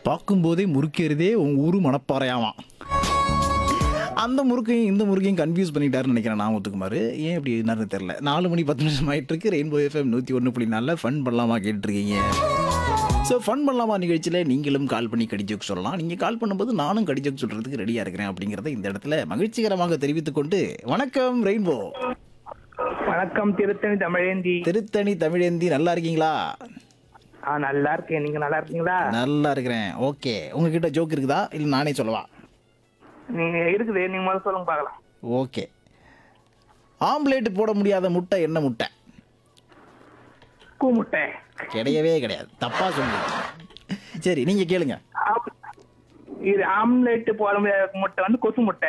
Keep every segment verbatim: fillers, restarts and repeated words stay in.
பார்க்கும்போதே முறுக்கிறதே உன் ஊரு மணப்பாறையாவான். அந்த முறுக்கையும் இந்த முறுக்கையும் கன்ஃபியூஸ் பண்ணிட்டாருன்னு நினைக்கிறேன் நான் முத்துக்குமார். ஏன் இப்படி என்னன்னு தெரியல. நாலு மணி பத்து நிமிஷம் ஆயிட்டு இருக்கு. ரெயின்போ எஃப்எம் நூற்றி ஒன்று புள்ளி நாலில் ஃபன் பண்ணலாமா கேட்டுருக்கீங்க. ஸோ ஃபன் பண்ணலாமா நிகழ்ச்சியில் நீங்களும் கால் பண்ணி கடிஜோக் சொல்லலாம். நீங்கள் கால் பண்ணும்போது நானும் கடிஜோக் சொல்கிறதுக்கு ரெடியாக இருக்கிறேன் அப்படிங்கிறத இந்த இடத்துல மகிழ்ச்சிகரமாக தெரிவித்துக் கொண்டு வணக்கம் ரெயின்போ. வணக்கம் திருத்தணி தமிழேந்தி. திருத்தணி தமிழேந்தி, நல்லா இருக்கீங்களா? ஆ நல்லா இருக்கேன், நீங்க நல்லா இருக்கீங்களா? நல்லா இருக்கிறேன். ஓகே, உங்ககிட்ட ஜோக் இருக்குதா இல்லை நானே சொல்லவா? நீங்க இருக்குது, நீங்க முதல்ல சொல்லுங்க பார்க்கலாம். ஓகே, ஆம்லேட் போட முடியாத முட்டை என்ன முட்டை? கூமுட்டை. கிடையவே கிடையாது, தப்பா சொல்லுங்க. சரி நீங்க கேளுங்க. ஆம்- இது ஆம்லெட் போட முடியாத முட்டை வந்து கொசு முட்டை.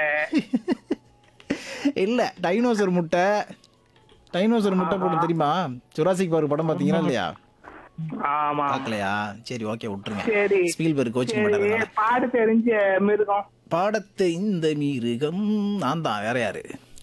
இல்ல, டைனோசர் முட்டை. டைனோசர் முட்டை போட்டு தெரியுமா? ஜுராசிக் பார்க் படம் பாத்தீங்களா இல்லையா? ஆமா. பார்க்கலையா? சரி ஓகே, விட்டுருங்க. சரி ஸ்பீல்பர்க் கோச்சிங் சரி, பண்ணாரு. பாடு தெரிஞ்ச மிருகம். பாடத்தை இந்த மிருகம் நான் தான், வேற யாரு?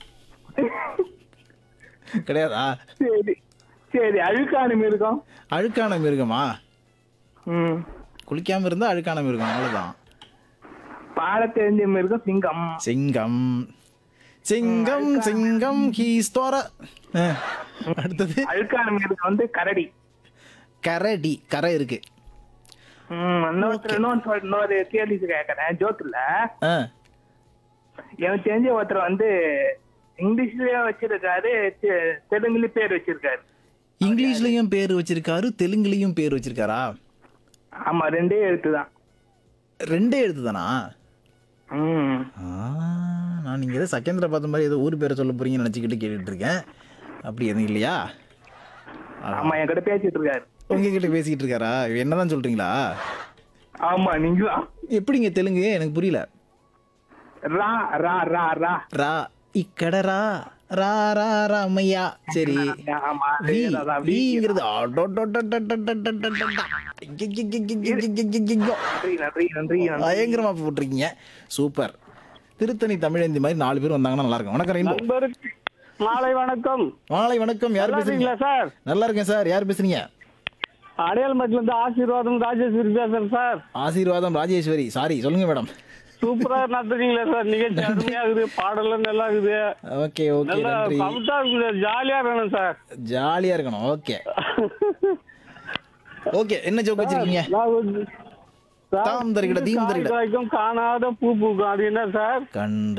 கிடையாதா? சரி சரி, அழுக்கான மிருகம். அழுக்கான மிருகமா? ம் குளிக்காம இருந்தா அழுக்கான மிருகம், அவ்வளவுதான். பாட தெரிஞ்ச மிருகம் சிங்கம். சிங்கம் சிங்கம் சிங்கம் ஹீஸ்தோர. அடுத்தது அழுக்கான மிருகம் வந்து கரடி. கரடி. கரை இருக்கு. ம் இன்னொருத்தர் இன்னொன்று சொல்- இன்னொரு கேள்வி கேட்கறேன், ஜோக்குல. ஆ, எனக்கு தெரிஞ்ச ஒருத்தர் வந்து இங்கிலீஷ்லயே வச்சிருக்காரு, தெ- தெலுங்குலயும் பேர் வச்சிருக்காரு. இங்கிலீஷ்லயும் பேர் வச்சிருக்காரு, தெலுங்குலயும் பேர் வச்சிருக்காரா? ஆமா, ரெண்டே எழுத்துதான். ரெண்டே எழுத்து தானா? ம் ஆ, நான் நீங்க ஏதோ சகேந்திர பார்த்த மாதிரி ஏதோ ஊர் பேரை சொல்ல போறீங்கன்னு நினைச்சுக்கிட்டு கேட்டுட்டு இருக்கேன். அப்படி எதுவும் இல்லையா? ஆமா, என்கிட்ட பேசிட்டு இருக்காரு. உங்ககிட்ட பேசிக்கிட்டு இருக்காரா? என்னதான் சொல்றீங்களா? ஆமா, நீங்களா? எப்படிங்க தெலுங்கு? எனக்கு புரியல. ரா ரா ரா ரா. ரா இக்கட ரா ரா ரா ராமையா. சரி, ஆமா, வி அதேதான், வி. விங்கிறது நன்றி நன்றி நன்றி நன்றி. பயங்கரமா போட்டிருக்கீங்க. சூப்பர். திருத்தணி தமிழேந்தி மாதிரி நாலு பேர் வந்தாங்கன்னா நல்லா இருக்கும். வணக்கம் ரெயின்போ. நண்பருக்கு மாலை வணக்கம். மாலை வணக்கம். யார் நல்லா பேசுறீங்க? இருக்கீங்களா சார்? நல்லா இருக்கேன் சார். யார் பேசுறீங்க? அடையாளமட்டில இருந்து ஆசீர்வாதம் ராஜேஸ்வரி பேசுறேன் சார். ஆசீர்வாதம் ராஜேஸ்வரி. சாரி, சொல்லுங்க மேடம். சூப்பரா நடத்துறீங்களா சார்? நிகழ்ச்சி அருமையா இருக்குது, பாடலாம் நல்லா இருக்குது, ஓகே ஓகே, நல்லா நன்றி. கவுட்டா இருக்குது, ஜாலியா இருக்கணும் சார். ஜாலியா இருக்கணும். ஓகே ஓகே, என்ன ஜோக் வச்சிருக்கீங்க? நான் வந்து- சார், தாம் தருகிட, தீம் தருகிட. காய் காய்க்கும் காணாத பூ பூக்கும், அது என்ன சார்? கண்டு